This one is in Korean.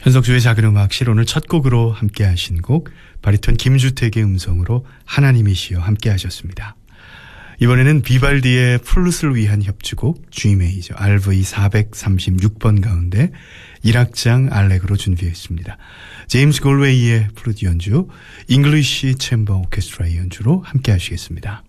현석주의 작은 음악실 오늘 첫 곡으로 함께 하신 곡 바리톤 김주택의 음성으로 하나님이시여 함께 하셨습니다. 이번에는 비발디의 플룻을 위한 협주곡 G 메이저 RV 436번 가운데 1악장 알렉으로 준비했습니다. 제임스 골웨이의 플룻 연주, 잉글리시 챔버 오케스트라의 연주로 함께 하시겠습니다.